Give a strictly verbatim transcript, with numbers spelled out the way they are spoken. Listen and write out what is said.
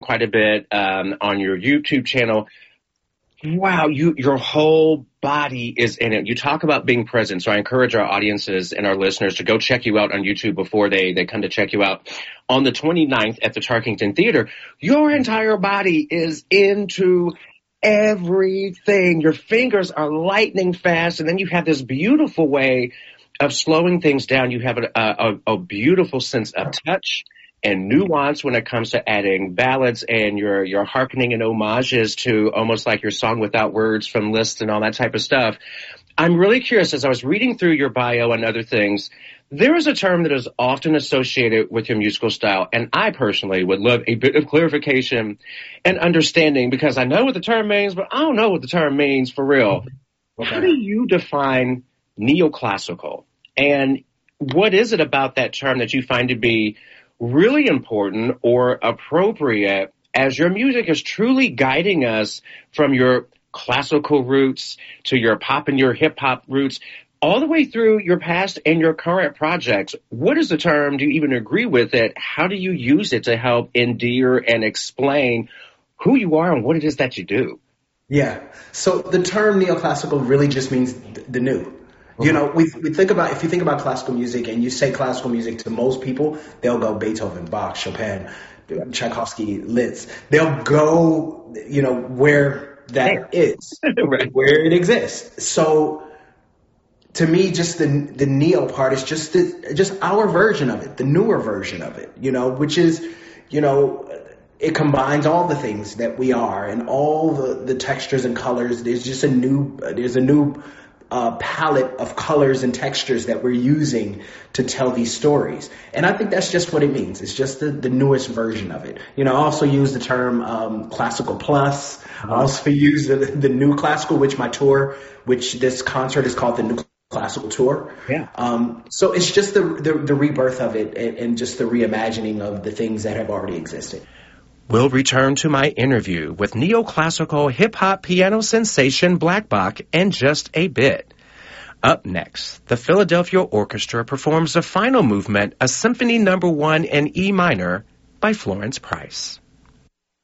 quite a bit um, on your YouTube channel. Wow, you your whole body is in it. You talk about being present, so I encourage our audiences and our listeners to go check you out on YouTube before they, they come to check you out. On the twenty-ninth at the Tarkington Theater, your entire body is into everything. Your fingers are lightning fast, and then you have this beautiful way of slowing things down. You have a, a, a beautiful sense of touch and nuance when it comes to adding ballads, and you're you're hearkening and homages to almost like your Song Without Words from Liszt and all that type of stuff. I'm really curious, as I was reading through your bio and other things, there is a term that is often associated with your musical style, and I personally would love a bit of clarification and understanding, because I know what the term means, but I don't know what the term means for real. Okay. How do you define neoclassical, and what is it about that term that you find to be really important or appropriate as your music is truly guiding us from your classical roots to your pop and your hip hop roots, all the way through your past and your current projects? What is the term? Do you even agree with it? How do you use it to help endear and explain who you are and what it is that you do? Yeah. So the term neoclassical really just means the new. You know, we we think about, if you think about classical music and you say classical music to most people, they'll go Beethoven, Bach, Chopin, Tchaikovsky, Liszt. They'll go, you know, where that is, right, where it exists. So to me, just the the neo part is just the, just our version of it, the newer version of it, you know, which is, you know, it combines all the things that we are and all the, the textures and colors. There's just a new, there's a new uh, palette of colors and textures that we're using to tell these stories. And I think that's just what it means. It's just the, the newest version of it. You know, I also use the term um, classical plus. I also use the, the new classical, which my tour, which this concert is called the New Classical Tour. Yeah. Um, so it's just the, the, the rebirth of it and, and just the reimagining of the things that have already existed. We'll return to my interview with neoclassical hip-hop piano sensation Black Bach in just a bit. Up next, the Philadelphia Orchestra performs the final movement, a Symphony Number One in E minor by Florence Price.